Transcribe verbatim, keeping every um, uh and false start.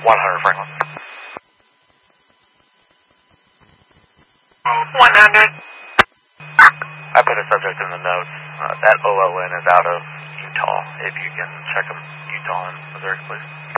one hundred Franklin. one hundred. I put a subject in the notes. Uh, that O L N is out of Utah. If you can check them, Utah and Missouri, please.